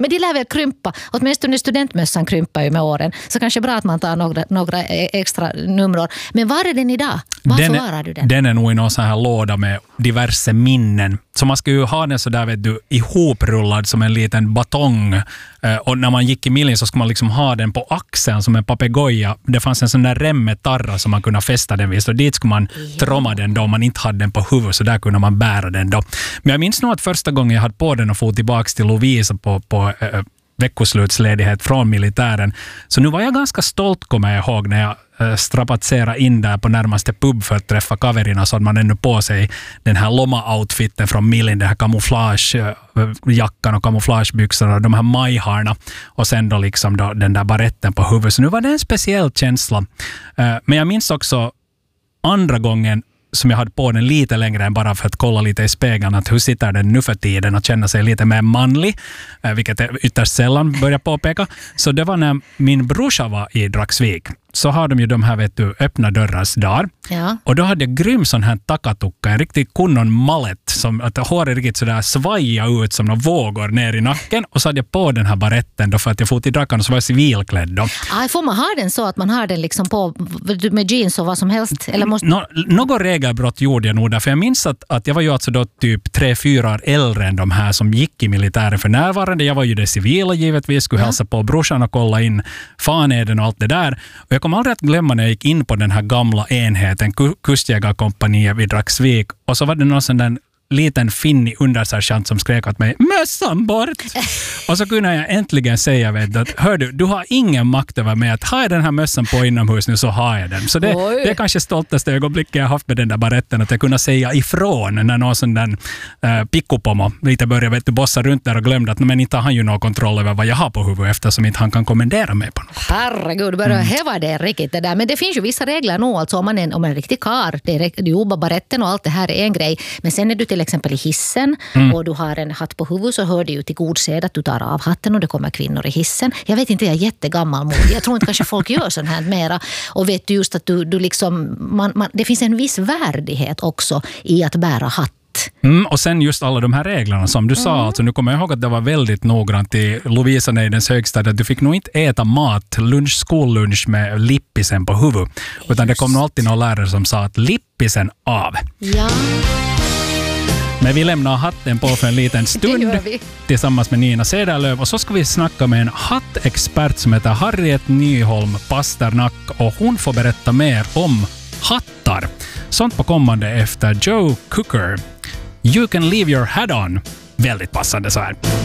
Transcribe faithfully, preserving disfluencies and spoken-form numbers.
Men de lär väl krympa. Åtminstone studentmössan krympar ju med åren. Så kanske bra att man tar några, några extra nummer. Men var är den idag? Var den förvarar du den? Den är nog i någon sån här låda med diverse minnen. Så man ska ju ha den så där, vet du, ihoprullad som en liten batong. Och när man gick i millen så ska man liksom ha den på axeln som en papegoja. Det fanns en sån där rem med tarra som man kunde fästa den vid. Så dit skulle man tromma den då om man inte hade den på huvudet. Så där kunde man bära den då. Men jag minns nog att första gången jag hade på den och få tillbaka till Lovisa på, på äh, veckoslutsledighet från militären. Så nu var jag ganska stolt, kommer jag ihåg, när jag äh, strapatserade in där på närmaste pub för att träffa kaverina, så hade man ännu på sig den här lomma-outfitten från Millin, den här kamouflagejackan och kamouflagebyxorna och de här majharna och sen då liksom då den där baretten på huvudet. Så nu var det en speciell känsla. Äh, men jag minns också andra gången som jag hade på den lite längre än bara för att kolla lite i spegeln att hur sitter den nu för tiden och känna sig lite mer manlig, vilket är ytterst sällan börjar påpeka. Så det var när min brorsa var i Dragsvik. Så har de ju de här, vet du, öppna dörrars dagar. Ja. Och då hade jag grym sån här takatukka, en riktigt kunnon mallet, som att håret riktigt sådär svaja ut som några vågor ner i nacken. Och så hade jag på den här baretten då för att jag fot i drakan och så var jag civilklädd då. Aj, får man ha den så att man har den liksom på med jeans och vad som helst? Eller måste... Nå, något regelbrott gjorde jag nog där, för jag minns att, att jag var ju alltså då typ tre, fyra år äldre än de här som gick i militären för närvarande. Jag var ju det civila givetvis, skulle ja. hälsa på brorsan och kolla in faneden och allt det där. Och jag kommer aldrig att glömma när jag gick in på den här gamla enheten, kustjägarkompaniet vid Dragsvik, och så var det någon sån där liten finnig undersergeant som skrek åt mig, mössan bort! Och så kunde jag äntligen säga, vet, att hör du, du har ingen makt över mig, att har jag den här mössan på inomhus nu så har jag den. Så det, det är kanske stoltaste ögonblicket jag haft med den där baretten, att jag kunde säga ifrån när någon sån där äh, pikkupomo lite började, vet du, bossa runt där och glömde att men inte har han ju någon kontroll över vad jag har på huvudet eftersom inte han kan kommendera mig på något. Herregud, börjar mm. häva det riktigt det där. Men det finns ju vissa regler nu, alltså om man är, om man är en riktig kar, det är jo, baretten och allt det här är en grej, men sen är du till exempel i hissen mm. och du har en hatt på huvudet, så hör det ju till god sed att du tar av hatten och det kommer kvinnor i hissen. Jag vet inte, jag är jättegammal mod. Jag tror inte kanske folk gör sånt här mera. Och vet du just att du, du liksom, man, man, det finns en viss värdighet också i att bära hatt. Mm, och sen just alla de här reglerna som du mm. sa, alltså nu kommer jag ihåg att det var väldigt noggrant i Lovisa Neidens högstad att du fick nog inte äta mat, lunch, skollunch med lippisen på huvudet. Just. Utan det kom nog alltid någon lärare som sa att lippisen av. Ja. Men vi lämnar hatten på för en liten stund tillsammans med Nina Cederlöv, och så ska vi snacka med en hattexpert som heter Harriet Nyholm Pasternak, och hon får berätta mer om hattar. Sånt på kommande efter Joe Cooker. You can leave your hat on. Väldigt passande så här.